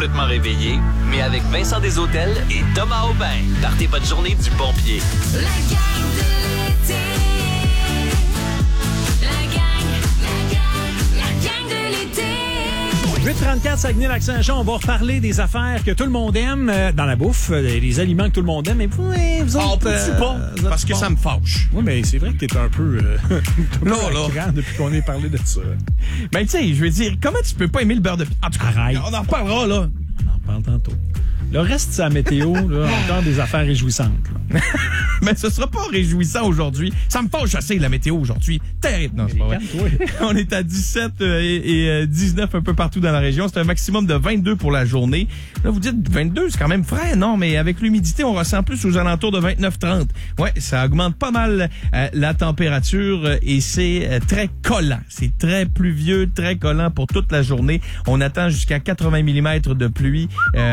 complètement réveillé, mais avec Vincent Desautels et Thomas Aubin. Partez votre journée du bon pied. La gang de l'été. La gang de l'été. 8h34, Saguenay-Lac-Saint-Jean, on va reparler des affaires que tout le monde aime dans la bouffe, les aliments que tout le monde aime. Mais vous autres... peux-tu pas? Parce que ça me fâche. Oui, mais c'est vrai que t'es un peu... là. depuis qu'on ait parlé de ça. Ben, tu sais, je veux dire, comment tu peux pas aimer le beurre de pinot? En tout cas, arrête. On en reparlera, là. On en reparle tantôt. Le reste, c'est la météo, là, encore des affaires réjouissantes. Là. Mais ce sera pas réjouissant aujourd'hui. Ça me fâche assez, la météo aujourd'hui. Terrible. Non, c'est pas vrai. On est à 17 et 19 un peu partout dans la région. C'est un maximum de 22 pour la journée. Là, vous dites 22, c'est quand même frais, non? Mais avec l'humidité, on ressent plus aux alentours de 29-30. Ouais, ça augmente pas mal la température et c'est très collant. C'est très pluvieux, très collant pour toute la journée. On attend jusqu'à 80 mm de pluie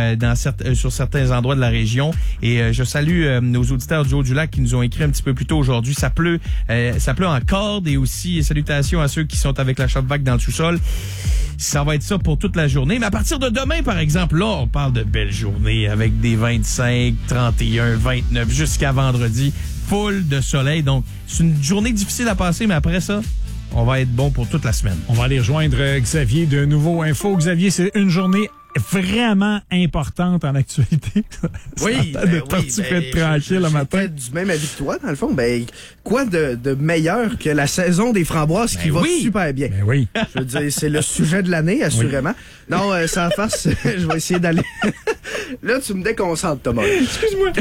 sur certains endroits de la région. Et je salue nos auditeurs du Haut-du-Lac qui nous ont écrit un petit peu plus tôt aujourd'hui. Ça pleut en corde et aussi salutations à ceux qui sont avec la shop-vac dans le sous-sol. Ça va être ça pour toute la journée. Mais à partir de demain, par exemple, là, on parle de belles journées avec des 25, 31, 29 jusqu'à vendredi. Full de soleil. Donc, c'est une journée difficile à passer, mais après ça, on va être bon pour toute la semaine. On va aller rejoindre Xavier de Nouveau Info. Xavier, c'est une journée vraiment importante en actualité. Oui, être tranquille le matin. Du même avis que toi, dans le fond. Ben, quoi de meilleur que la saison des framboises qui va super bien? Ben oui. Je veux dire, c'est le sujet de l'année, assurément. Oui. Non, sans farce, je vais essayer d'aller... Là, tu me déconcentres, Thomas. Excuse-moi.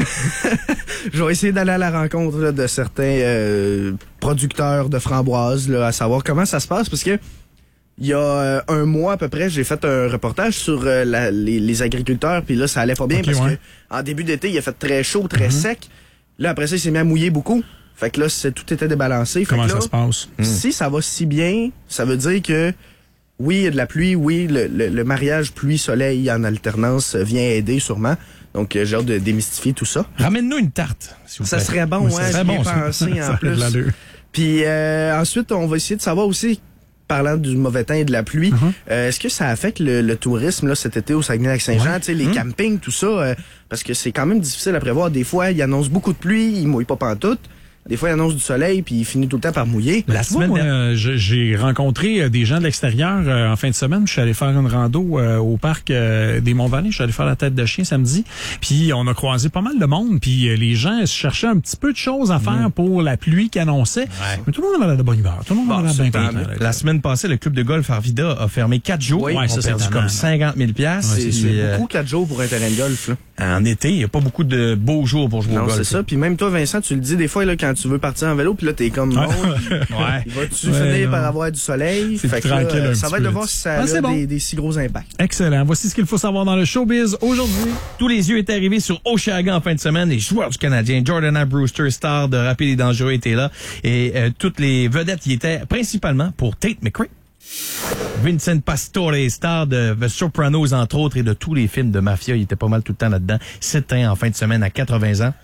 Je vais essayer d'aller à la rencontre là, de certains producteurs de framboises, là, à savoir comment ça se passe, parce que il y a un mois à peu près, j'ai fait un reportage sur les agriculteurs, puis là, ça allait pas bien parce que en début d'été, il a fait très chaud, très sec. Là, après ça, il s'est mis à mouiller beaucoup. Fait que là, tout était débalancé. Comment fait que là, ça se passe? Si ça va si bien, ça veut dire que oui, il y a de la pluie, oui, le mariage pluie-soleil en alternance vient aider sûrement. Donc, j'ai hâte de démystifier tout ça. Ramène-nous une tarte, s'il vous plaît. Ça serait bon, oui, hein, bien pensé en plus. Puis ensuite, on va essayer de savoir aussi, parlant du mauvais temps et de la pluie, est-ce que ça affecte le tourisme là cet été au Saguenay-Lac-Saint-Jean, tu sais, les campings, tout ça, parce que c'est quand même difficile à prévoir. Des fois, ils annoncent beaucoup de pluie, ils mouillent pas pantoute. Des fois, il annonce du soleil, puis il finit tout le temps par mouiller. La semaine dernière, j'ai rencontré des gens de l'extérieur en fin de semaine. Je suis allé faire une rando au parc des Monts-Vallées. Je suis allé faire la tête de chien samedi. Puis on a croisé pas mal de monde. Puis les gens cherchaient un petit peu de choses à faire pour la pluie qui annonçait. Ouais. Mais tout le monde avait de bonne humeur. Tout le monde avait bien content. La semaine passée, le club de golf Arvida a fermé 4 jours. Oui, on a perdu comme 50 000 $. C'est beaucoup 4 jours pour un terrain de golf. Là. En été, il n'y a pas beaucoup de beaux jours pour jouer au golf. Non, c'est ça. Puis même toi, Vincent, tu le dis des fois là, quand tu veux partir en vélo, puis là, t'es comme... Il va-tu finir par avoir du soleil? Fait que là, ça va être de voir si ça a des si gros impacts. Excellent. Voici ce qu'il faut savoir dans le showbiz aujourd'hui. Tous les yeux étaient arrivés sur Oshiaga en fin de semaine. Les joueurs du Canadien, Jordana Brewster, star de Rapide et Dangereux, étaient là. Et toutes les vedettes y étaient principalement pour Tate McRae. Vincent Pastore, star de The Sopranos, entre autres, et de tous les films de mafia. Il était pas mal tout le temps là-dedans. S'éteint en fin de semaine à 80 ans.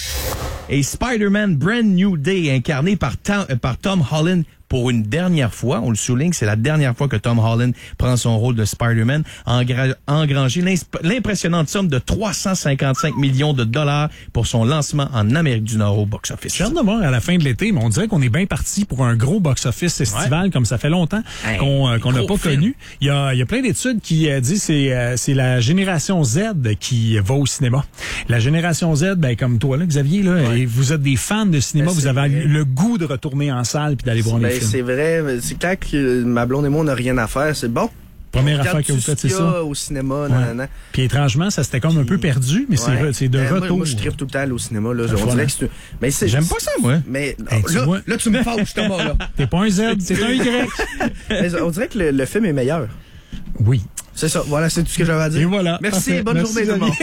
Et Spider-Man Brand New Day, incarné par Tom Holland pour une dernière fois. On le souligne, c'est la dernière fois que Tom Holland prend son rôle de Spider-Man, a engrangé l'impressionnante somme de 355 millions de $, pour son lancement en Amérique du Nord au box-office. J'ai hâte de voir à la fin de l'été, mais on dirait qu'on est bien parti pour un gros box-office estival, comme ça fait longtemps qu'on n'a pas connu. Il y a plein d'études qui disent que c'est la génération Z qui va au cinéma. La génération Z, ben comme toi, là, Xavier, là, et vous êtes des fans de cinéma, vous avez le goût de retourner en salle puis d'aller voir les films. C'est vrai, c'est clair que ma blonde et moi, on n'a rien à faire, c'est bon. Première affaire que vous faites, c'est ça? Au cinéma, Puis étrangement, ça s'était comme un peu perdu, mais c'est de retour. Moi, je tripe tout le temps aller au cinéma, là. On dirait que c'est... Mais j'aime pas ça, moi. Mais là, tu me fâches, Thomas, là. T'es pas un Z, c'est un Y. On dirait que le film est meilleur. Oui. C'est ça. Voilà, c'est tout ce que j'avais à dire. Et voilà. Merci. Bonne journée, tout le monde.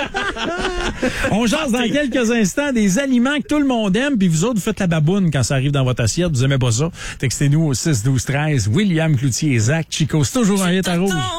On jase dans quelques instants des aliments que tout le monde aime, puis vous autres, vous faites la baboune quand ça arrive dans votre assiette. Vous aimez pas ça? Textez-nous au 6-12-13. William Cloutier et Zach Chico. C'est toujours un hit à rouge.